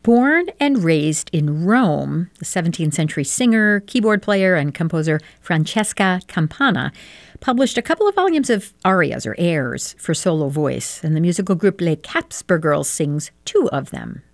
Born and raised in Rome, the 17th century singer, keyboard player, and composer Francesca Campana published a couple of volumes of arias or airs for solo voice, and the musical group Les Capsper Girls sings two of them.